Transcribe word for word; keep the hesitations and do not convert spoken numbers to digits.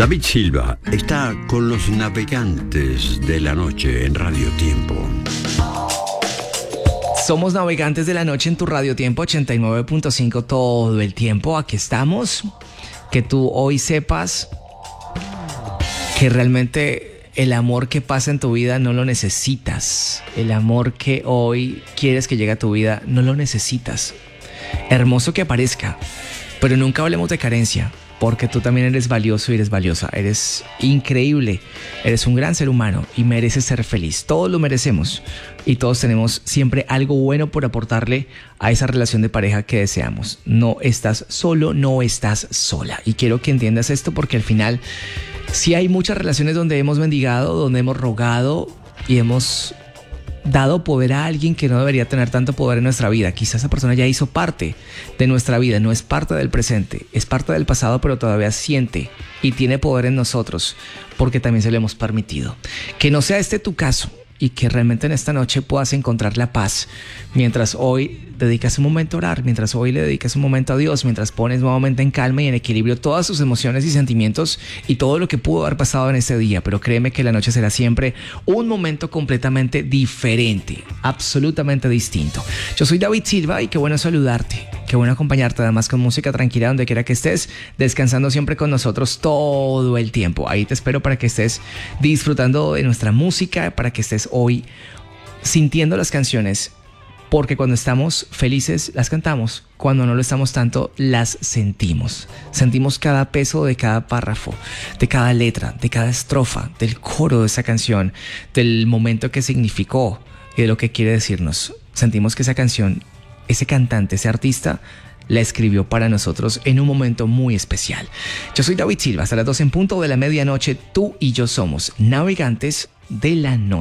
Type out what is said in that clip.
David Silva está con los navegantes de la noche en Radio Tiempo. Somos navegantes de la noche en tu Radio Tiempo ochenta y nueve punto cinco todo el tiempo. Aquí estamos. Que tú hoy sepas que realmente el amor que pasa en tu vida no lo necesitas. El amor que hoy quieres que llegue a tu vida no lo necesitas. Hermoso que aparezca, pero nunca hablemos de carencia. Porque tú también eres valioso y eres valiosa. Eres increíble. Eres un gran ser humano y mereces ser feliz. Todos lo merecemos. Y todos tenemos siempre algo bueno por aportarle a esa relación de pareja que deseamos. No estás solo, no estás sola. Y quiero que entiendas esto porque al final sí hay muchas relaciones donde hemos mendigado, donde hemos rogado y hemos dado poder a alguien que no debería tener tanto poder en nuestra vida. Quizás esa persona ya hizo parte de nuestra vida, no es parte del presente, es parte del pasado, pero todavía siente y tiene poder en nosotros porque también se lo hemos permitido. Que no sea este tu caso y que realmente en esta noche puedas encontrar la paz mientras hoy dedicas un momento a orar, mientras hoy le dedicas un momento a Dios, mientras pones nuevamente en calma y en equilibrio todas tus emociones y sentimientos y todo lo que pudo haber pasado en ese día. Pero créeme que la noche será siempre un momento completamente diferente, absolutamente distinto. Yo soy David Silva y qué bueno saludarte. Qué bueno acompañarte, además con música tranquila donde quiera que estés, descansando siempre con nosotros todo el tiempo. Ahí te espero para que estés disfrutando de nuestra música, para que estés hoy sintiendo las canciones, porque cuando estamos felices las cantamos, cuando no lo estamos tanto las sentimos. Sentimos cada peso de cada párrafo, de cada letra, de cada estrofa, del coro de esa canción, del momento que significó y de lo que quiere decirnos. Sentimos que esa canción, ese cantante, ese artista, la escribió para nosotros en un momento muy especial. Yo soy David Silva, hasta las dos en punto de la medianoche, tú y yo somos navegantes de la noche.